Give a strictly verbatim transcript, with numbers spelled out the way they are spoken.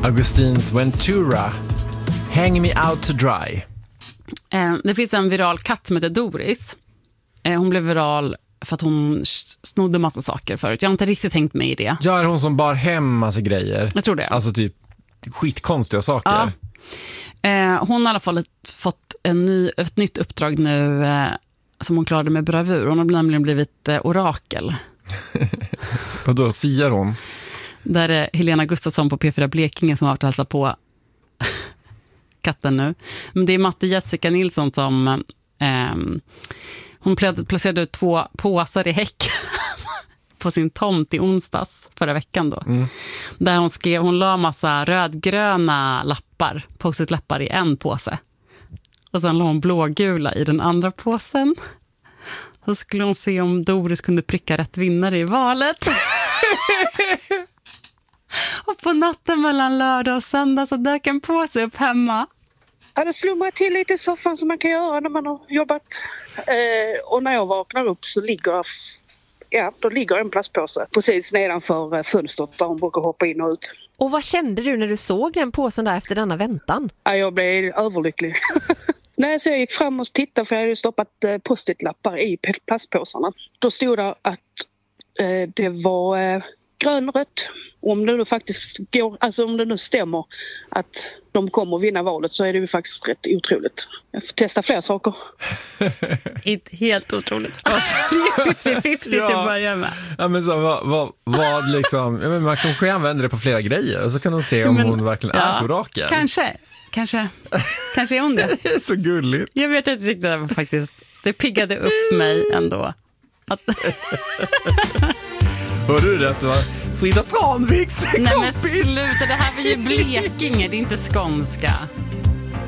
Augustins Ventura, Hang Me Out to Dry. Eh, det finns en viral katt som heter Doris. Eh, hon blev viral för att hon snodde massa saker förut. Jag har inte riktigt tänkt mig i det. Ja, är hon som bar hem massa grejer? Jag tror det. Alltså typ skitkonstiga saker. Ja. Eh, hon har i alla fall fått en ny, ett nytt uppdrag nu eh, som hon klarade med bravur. Hon har nämligen blivit eh, orakel. Och då siar hon. Där är Helena Gustafsson på P fyra Blekinge som har varit och hälsa på katten nu. Men det är Matte Jessica Nilsson som eh, hon placerade ut två påsar i häck på sin tomt i onsdags förra veckan då. Mm. Där hon skrev, hon la massa rödgröna lappar, post-it-lappar i en påse. Och sen la hon blågula i den andra påsen. Så skulle hon se om Doris kunde pricka rätt vinnare i valet. Och på natten mellan lördag och söndag så dök en påse upp hemma. Ja, det slumrar till lite i soffan som man kan göra när man har jobbat. Eh, och när jag vaknar upp så ligger, ja, då ligger en plastpåse precis nedanför fönstret där hon brukar hoppa in och ut. Och vad kände du när du såg den påsen där efter denna väntan? Ja, jag blev överlycklig. Nej, så jag gick fram och tittade för jag hade stoppat post-it-lappar i plastpåsarna. Då stod det att eh, det var eh, grönrött. Om det nu faktiskt går, alltså om det nu stämmer att de kommer att vinna valet så är det ju faktiskt rätt otroligt. Jag får testa fler saker. Inte helt otroligt. Det är femtio femtio ja. Till att börja med. Ja, men så, vad, vad, vad liksom, ja, men man kanske använder det på flera grejer och så kan de se om men, hon verkligen ja, är ett orakel. Kanske, kanske, kanske är hon det. Det är så gulligt. Jag vet att jag tyckte det var faktiskt, det piggade upp mig ändå. Att hörde du det att det var Frida Tranviks kompis? Nej men sluta, det här var ju Blekinge, det är inte skånska.